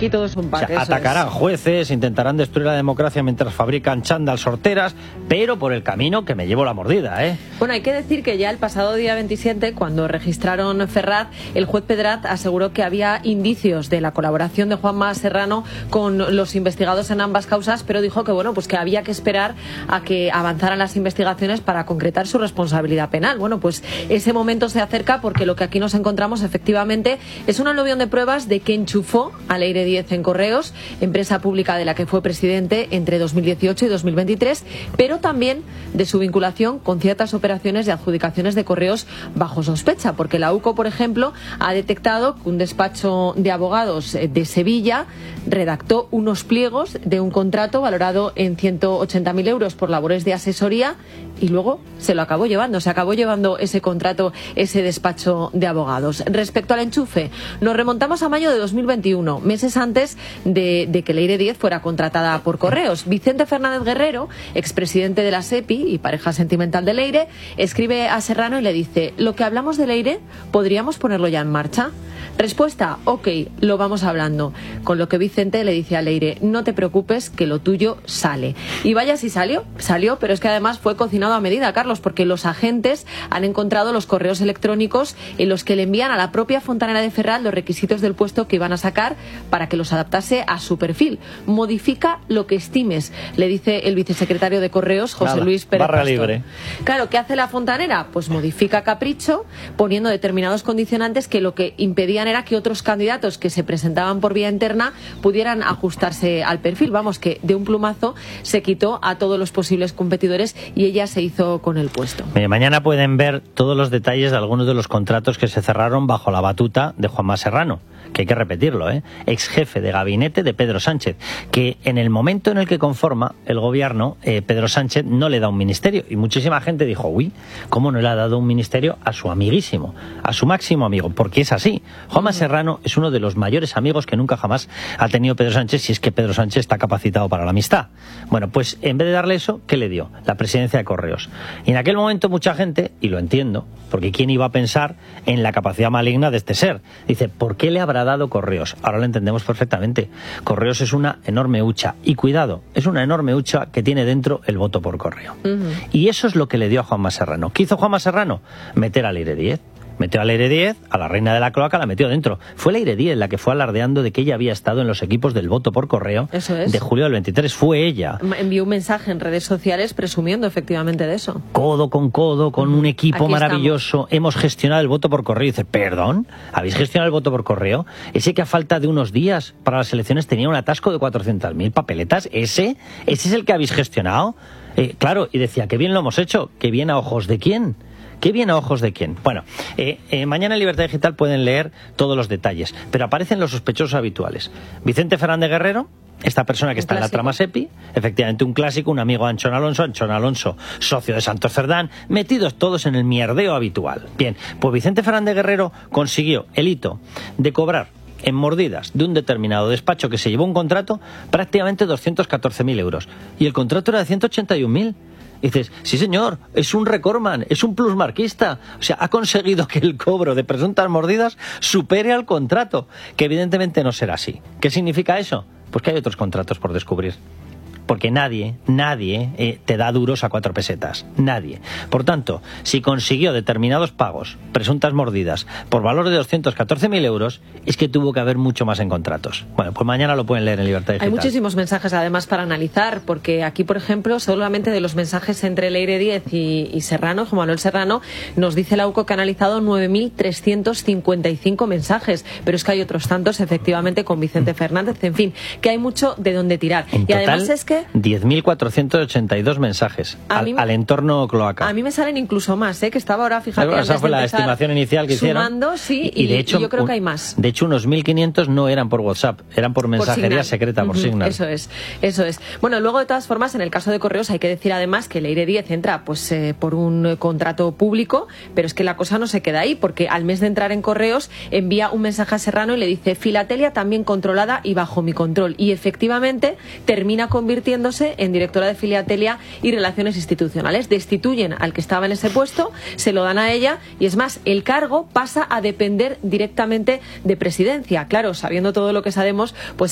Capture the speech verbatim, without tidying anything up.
aquí todo es un pack. O sea, atacarán es. jueces, intentarán destruir la democracia mientras fabrican chándal sorteras, pero por el camino que me llevo la mordida, ¿eh? Bueno, hay que decir que ya el pasado día veintisiete, cuando registraron Ferraz, el juez Pedrat aseguró que había indicios de la colaboración de Juanma Serrano con los investigados en ambas causas, pero dijo que bueno, pues que había que esperar a que avanzaran las investigaciones para concretar su responsabilidad penal. Bueno, pues ese momento se acerca porque lo que aquí nos encontramos efectivamente es un aluvión de pruebas de que enchufó a Leire Díez en Correos, empresa pública de la que fue presidente entre dos mil dieciocho y dos mil veintitrés, pero también de su vinculación con ciertas operaciones de adjudicaciones de correos bajo sospecha, porque la U C O, por ejemplo, ha detectado que un despacho de abogados de Sevilla redactó unos pliegos de un contrato valorado en ciento ochenta mil euros por labores de asesoría y luego se lo acabó llevando, se acabó llevando ese contrato, ese despacho de abogados. Respecto al enchufe, nos remontamos a mayo de dos mil veintiuno, meses antes de, de que Leire Díez fuera contratada por Correos. Vicente Fernández Guerrero, expresidente de la SEPI y pareja sentimental de Leire, escribe a Serrano y le dice: lo que hablamos de Leire, ¿podríamos ponerlo ya en marcha? Respuesta: ok, lo vamos hablando. Con lo que Vicente le dice a Leire: no te preocupes, que lo tuyo sale. Y vaya si salió, salió, pero es que además fue cocinado a medida, Carlos, porque los agentes han encontrado los correos electrónicos en los que le envían a la propia Fontanera de Ferraz los requisitos del puesto que iban a sacar para que los adaptase a su perfil. Modifica lo que estimes, le dice el vicesecretario de Correos, José Nada, Luis Pérez barra Pastor. libre. Claro, ¿qué hace la Fontanera? Pues modifica a capricho, poniendo determinados condicionantes que lo que impedían era que otros candidatos que se presentaban por vía interna pudieran ajustarse al perfil. Vamos, que de un plumazo se quitó a todos los posibles competidores y ella se hizo con el puesto. Mire, mañana pueden ver todos los detalles de algunos de los contratos que se cerraron bajo la batuta de Juanma Serrano, que hay que repetirlo, ¿eh? Ex jefe de gabinete de Pedro Sánchez, que en el momento en el que conforma el gobierno, eh, Pedro Sánchez no le da un ministerio. Y muchísima gente dijo: uy, ¿cómo no le ha dado un ministerio a su amiguísimo, a su máximo amigo? Porque es así. Juanma Serrano es uno de los mayores amigos que nunca jamás ha tenido Pedro Sánchez, si es que Pedro Sánchez está capacitado para la amistad. Bueno, pues en vez de darle eso, ¿qué le dio? La presidencia de Correos. Y en aquel momento mucha gente, y lo entiendo, porque ¿quién iba a pensar en la capacidad maligna de este ser? Dice: ¿por qué le habrá dado Correos? Ahora lo entendemos perfectamente. Correos es una enorme hucha. Y cuidado, es una enorme hucha que tiene dentro el voto por correo. Uh-huh. Y eso es lo que le dio a Juanma Serrano. ¿Qué hizo Juanma Serrano? Meter a Leire Díez. Metió a Leire Díez, a la reina de la cloaca, la metió dentro. Fue Leire Díez la que fue alardeando de que ella había estado en los equipos del voto por correo. Eso es. De julio del veintitrés. Fue ella. Envió un mensaje en redes sociales presumiendo efectivamente de eso. Codo con codo, con un equipo Aquí maravilloso. Estamos. Hemos gestionado el voto por correo. Y dice: ¿perdón? ¿Habéis gestionado el voto por correo? Ese que a falta de unos días para las elecciones tenía un atasco de cuatrocientas mil papeletas. ¿Ese? ¿Ese es el que habéis gestionado? Eh, claro, y decía: qué bien lo hemos hecho. ¿Qué bien a ojos de quién? ¿Qué bien a ojos de quién? Bueno, eh, eh, mañana en Libertad Digital pueden leer todos los detalles, pero aparecen los sospechosos habituales. Vicente Fernández Guerrero, esta persona que está en la trama SEPI, efectivamente un clásico, un amigo de Anchón Alonso, Anchón Alonso, socio de Santos Cerdán, metidos todos en el mierdeo habitual. Bien, pues Vicente Fernández Guerrero consiguió el hito de cobrar en mordidas de un determinado despacho que se llevó un contrato prácticamente doscientos catorce mil euros. Y el contrato era de ciento ochenta y un mil. Y dices: sí señor, es un recordman, es un plusmarquista. O sea, ha conseguido que el cobro de presuntas mordidas supere al contrato, que evidentemente no será así. ¿Qué significa eso? Pues que hay otros contratos por descubrir. Porque nadie, nadie eh, te da duros a cuatro pesetas. Nadie. Por tanto, si consiguió determinados pagos, presuntas mordidas, por valor de doscientos catorce mil euros, es que tuvo que haber mucho más en contratos. Bueno, pues mañana lo pueden leer en Libertad Digital. Hay muchísimos mensajes además para analizar, porque aquí, por ejemplo, solamente de los mensajes entre Leire Díez y, y Serrano, Juan Manuel Serrano, nos dice la U C O que ha analizado nueve mil trescientos cincuenta y cinco mensajes, pero es que hay otros tantos, efectivamente, con Vicente Fernández. En fin, que hay mucho de dónde tirar. En y total, además es que diez mil cuatrocientos ochenta y dos mensajes al, mí, al entorno cloaca. A mí me salen incluso más, ¿eh? Que estaba ahora, fíjate, Esa antes fue de la empezar, estimación inicial que sumando, hicieron. sí, y, y, de y, hecho, y yo creo un, que hay más. De hecho, unos mil quinientos no eran por WhatsApp, eran por mensajería por secreta, por uh-huh, Signal. Eso es, eso es. Bueno, luego, de todas formas, en el caso de Correos hay que decir además que Leire Díez entra pues eh, por un eh, contrato público, pero es que la cosa no se queda ahí, porque al mes de entrar en Correos envía un mensaje a Serrano y le dice: Filatelia también controlada y bajo mi control. Y efectivamente termina convirtiéndose en directora de Filatelia y Relaciones Institucionales. Destituyen al que estaba en ese puesto, se lo dan a ella y es más, el cargo pasa a depender directamente de Presidencia. Claro, sabiendo todo lo que sabemos, pues